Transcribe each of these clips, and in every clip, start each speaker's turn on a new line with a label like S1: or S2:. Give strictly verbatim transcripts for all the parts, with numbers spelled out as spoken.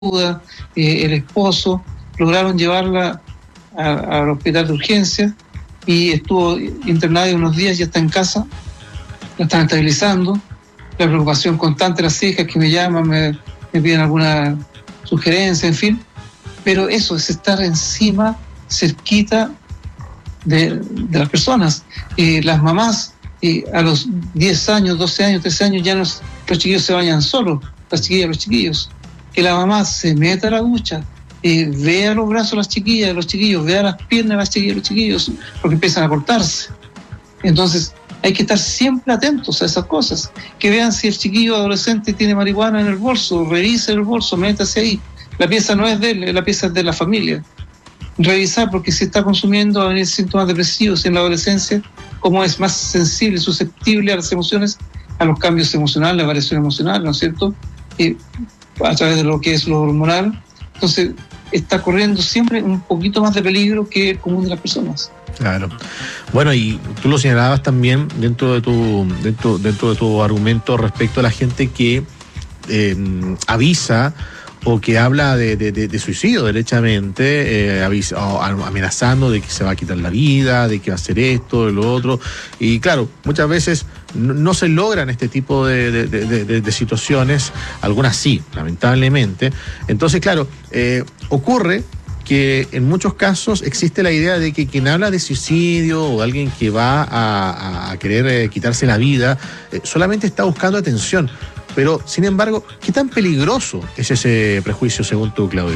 S1: ayuda, eh, el esposo, lograron llevarla a, al hospital de urgencia y estuvo internada unos días, ya está en casa, la están estabilizando. La preocupación constante de las hijas que me llaman, me, me piden alguna sugerencia, en fin. Pero eso es estar encima, cerquita de, de las personas. Eh, las mamás, eh, a los diez años, doce años, trece años, ya no, los chiquillos se bañan solos, las chiquillas, los chiquillos. Que la mamá se meta a la ducha, eh, vea los brazos de las chiquillas, de los chiquillos, vea las piernas de las chiquillas, de los chiquillos, porque empiezan a cortarse. Entonces, hay que estar siempre atentos a esas cosas. Que vean si el chiquillo adolescente tiene marihuana en el bolso, revise el bolso, métase ahí. La pieza no es de él, la pieza es de la familia. Revisar, porque si está consumiendo va a venir síntomas depresivos en la adolescencia, como es más sensible, susceptible a las emociones, a los cambios emocionales, la variación emocional, ¿no es cierto? Eh, a través de lo que es lo hormonal. Entonces, está corriendo siempre un poquito más de peligro que el común de las personas.
S2: Claro. Bueno, y tú lo señalabas también dentro de tu dentro, dentro de tu argumento respecto a la gente que eh, avisa o que habla de, de, de, de suicidio derechamente, eh, avisa, o amenazando de que se va a quitar la vida, de que va a hacer esto, de lo otro. Y claro, muchas veces no, no se logran este tipo de, de, de, de, de situaciones, algunas sí, lamentablemente. Entonces, claro, eh, ocurre que en muchos casos existe la idea de que quien habla de suicidio o alguien que va a, a querer eh, quitarse la vida, eh, solamente está buscando atención. Pero, sin embargo, ¿qué tan peligroso es ese prejuicio según tú, Claudio?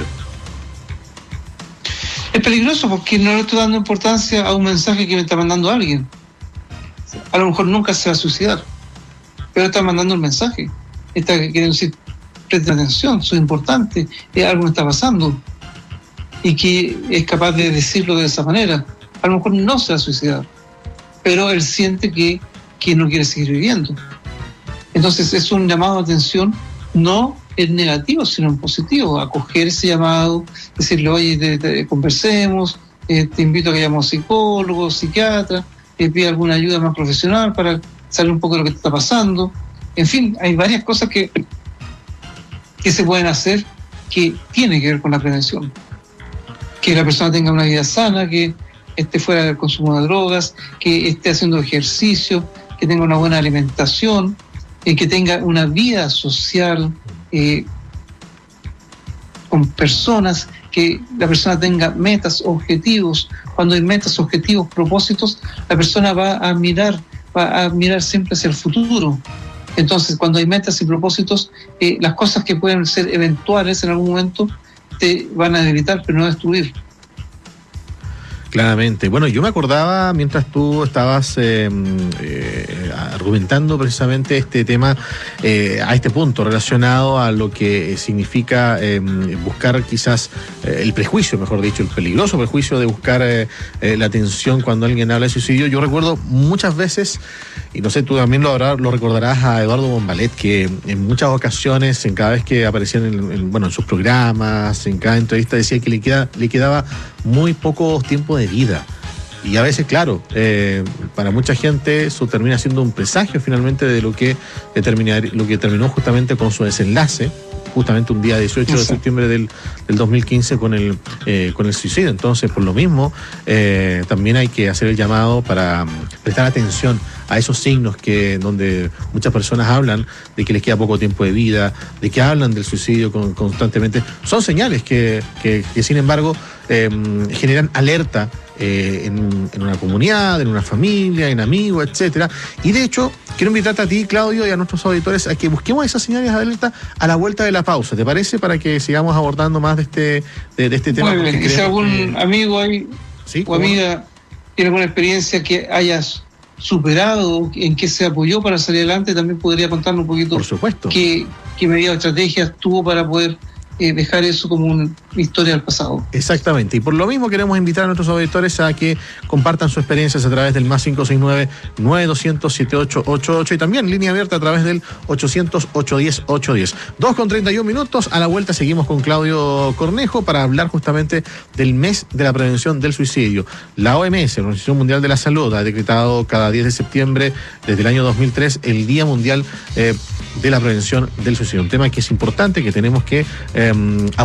S1: Es peligroso porque no le estoy dando importancia a un mensaje que me está mandando alguien. A lo mejor nunca se va a suicidar, pero está mandando el mensaje. Está queriendo decir, presten atención, soy importante, algo me está pasando. Y que es capaz de decirlo de esa manera. A lo mejor no se va a suicidar, pero él siente que, que no quiere seguir viviendo. Entonces es un llamado de atención, no en negativo, sino en positivo, acoger ese llamado, decirle, oye, te, te, conversemos, eh, te invito a que llamemos psicólogo, psiquiatra, que pida alguna ayuda más profesional para saber un poco de lo que te está pasando. En fin, hay varias cosas que, que se pueden hacer que tienen que ver con la prevención. Que la persona tenga una vida sana, que esté fuera del consumo de drogas, que esté haciendo ejercicio, que tenga una buena alimentación, eh, que tenga una vida social eh, con personas, que la persona tenga metas, objetivos. Cuando hay metas, objetivos, propósitos, la persona va a mirar, va a mirar siempre hacia el futuro. Entonces, cuando hay metas y propósitos, eh, las cosas que pueden ser eventuales en algún momento te van a debilitar, pero no destruir.
S2: Claramente. Bueno, yo me acordaba mientras tú estabas eh, eh, argumentando precisamente este tema, eh, a este punto relacionado a lo que significa eh, buscar quizás eh, el prejuicio, mejor dicho, el peligroso prejuicio de buscar eh, eh, la atención cuando alguien habla de suicidio. Yo recuerdo muchas veces, y no sé, tú también lo, habrá, lo recordarás a Eduardo Bombalet, que en muchas ocasiones, en cada vez que aparecía en, en, bueno, en sus programas, en cada entrevista, decía que le, queda, le quedaba muy poco tiempo de vida. Y a veces, claro, eh, para mucha gente eso termina siendo un presagio finalmente de lo que, terminar, lo que terminó justamente con su desenlace, justamente un día dieciocho de septiembre del, del dos mil quince con el, eh, con el suicidio. Entonces, por lo mismo, eh, también hay que hacer el llamado para um, prestar atención a esos signos que donde muchas personas hablan de que les queda poco tiempo de vida, de que hablan del suicidio con, constantemente. Son señales que, que, que sin embargo, eh, generan alerta eh, en, en una comunidad, en una familia, en amigos, etcétera. Y de hecho, quiero invitarte a ti, Claudio, y a nuestros auditores a que busquemos esas señales de alerta a la vuelta de la pausa. ¿Te parece? Para que sigamos abordando más de este, de, de este tema.
S1: Muy bien. Y si algún
S2: que...
S1: amigo hay, ¿sí? o amiga tiene alguna experiencia que hayas superado, en qué se apoyó para salir adelante, también podría contarnos un poquito.
S2: Por supuesto.
S1: qué, qué medidas o estrategias tuvo para poder eh, dejar eso como una historia del pasado.
S2: Exactamente, y por lo mismo queremos invitar a nuestros auditores a que compartan sus experiencias a través del más cinco seis nueve, nueve dos cero cero, siete ocho ocho ocho y también línea abierta a través del ochocientos, ochocientos diez, ochocientos diez. dos con treinta y un minutos, a la vuelta seguimos con Claudio Cornejo para hablar justamente del mes de la prevención del suicidio. La O M S, la Organización Mundial de la Salud, ha decretado cada diez de septiembre desde el año dos mil tres el Día Mundial eh, de la Prevención del Suicidio, un tema que es importante, que tenemos que eh, eh,